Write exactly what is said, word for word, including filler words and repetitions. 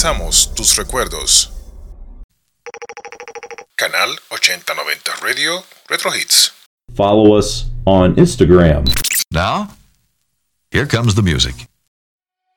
Abrazamos tus recuerdos. Canal ochenta noventa Radio Retro Hits. Follow us on Instagram. Now, here comes the music.